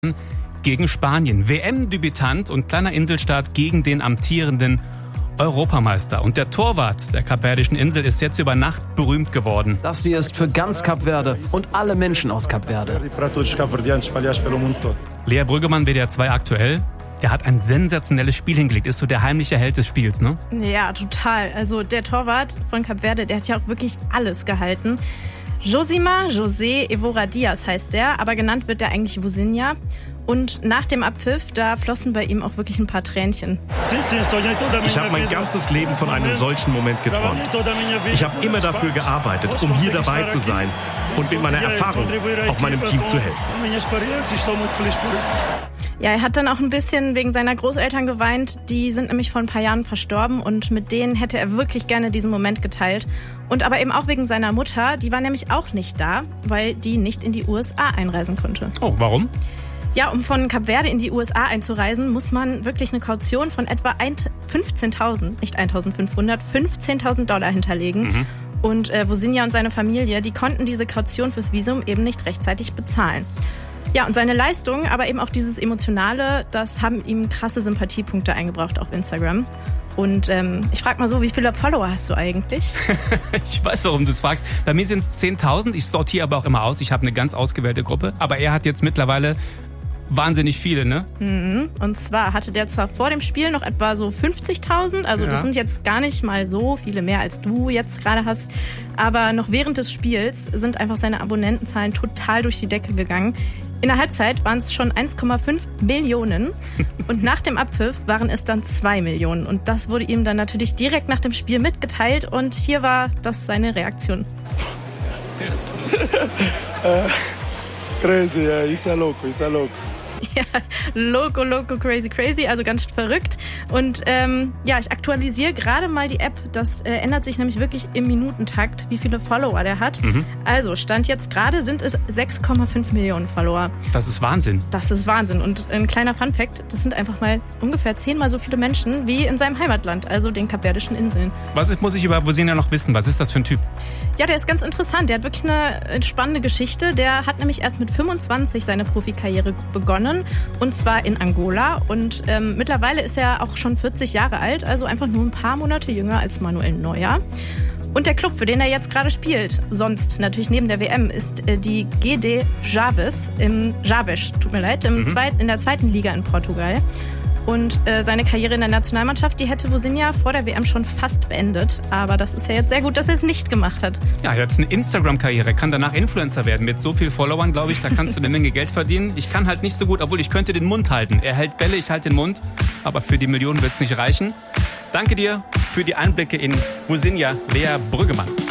gegen Spanien. WM-Debütant und kleiner Inselstaat gegen den amtierenden Europameister. Und der Torwart der kapverdischen Insel ist jetzt über Nacht berühmt geworden. Das hier ist für ganz Kap Verde und alle Menschen aus Kap Verde. Lea Brüggemann, WDR 2 aktuell. Der hat ein sensationelles Spiel hingelegt. Ist so der heimliche Held des Spiels, ne? Ja, total. Also der Torwart von Kap Verde, der hat ja auch wirklich alles gehalten. Josima José Evora Diaz heißt der, aber genannt wird der eigentlich Vozinha. Und nach dem Abpfiff, da flossen bei ihm auch wirklich ein paar Tränchen. Ich habe mein ganzes Leben von einem solchen Moment geträumt. Ich habe immer dafür gearbeitet, um hier dabei zu sein und mit meiner Erfahrung auch meinem Team zu helfen. Ja, er hat dann auch ein bisschen wegen seiner Großeltern geweint. Die sind nämlich vor ein paar Jahren verstorben und mit denen hätte er wirklich gerne diesen Moment geteilt. Und aber eben auch wegen seiner Mutter, die war nämlich auch nicht da, weil die nicht in die USA einreisen konnte. Oh, warum? Ja, um von Kap Verde in die USA einzureisen, muss man wirklich eine Kaution von etwa 15.000, nicht 1.500, $15.000 hinterlegen. Mhm. Und Vozinha und seine Familie, die konnten diese Kaution fürs Visum eben nicht rechtzeitig bezahlen. Ja, und seine Leistung, aber eben auch dieses Emotionale, das haben ihm krasse Sympathiepunkte eingebracht auf Instagram. Und ich frage mal so, wie viele Follower hast du eigentlich? Ich weiß, warum du es fragst. Bei mir sind es 10.000. Ich sortiere aber auch immer aus. Ich habe eine ganz ausgewählte Gruppe. Aber er hat jetzt mittlerweile wahnsinnig viele, ne? Und zwar hatte der zwar vor dem Spiel noch etwa so 50.000. Also das sind jetzt gar nicht mal so viele mehr, als du jetzt gerade hast. Aber noch während des Spiels sind einfach seine Abonnentenzahlen total durch die Decke gegangen. In der Halbzeit waren es schon 1,5 Millionen und nach dem Abpfiff waren es dann 2 Millionen. Und das wurde ihm dann natürlich direkt nach dem Spiel mitgeteilt und hier war das seine Reaktion. Crazy, isa loco. Ja, loco, crazy, also ganz verrückt. Und ich aktualisiere gerade mal die App. Das ändert sich nämlich wirklich im Minutentakt, wie viele Follower der hat. Also, Stand jetzt gerade sind es 6,5 Millionen Follower. Das ist Wahnsinn. Das ist Wahnsinn. Und ein kleiner Funfact, das sind einfach mal ungefähr 10-mal so viele Menschen wie in seinem Heimatland, also den Kapverdischen Inseln. Muss ich über Vozinha noch wissen? Was ist das für ein Typ? Ja, der ist ganz interessant. Der hat wirklich eine spannende Geschichte. Der hat nämlich erst mit 25 seine Profikarriere begonnen. Und zwar in Angola. Und mittlerweile ist er auch schon 40 Jahre alt, also einfach nur ein paar Monate jünger als Manuel Neuer. Und der Club, für den er jetzt gerade spielt, sonst natürlich neben der WM, ist die GD Chaves in der zweiten Liga in Portugal. Und seine Karriere in der Nationalmannschaft, die hätte Vozinha vor der WM schon fast beendet. Aber das ist ja jetzt sehr gut, dass er es nicht gemacht hat. Ja, er hat jetzt eine Instagram-Karriere, kann danach Influencer werden. Mit so vielen Followern, glaube ich, da kannst du eine Menge Geld verdienen. Ich kann halt nicht so gut, obwohl ich könnte den Mund halten. Er hält Bälle, ich halte den Mund. Aber für die Millionen wird es nicht reichen. Danke dir für die Einblicke in Vozinha, Lea Brüggemann.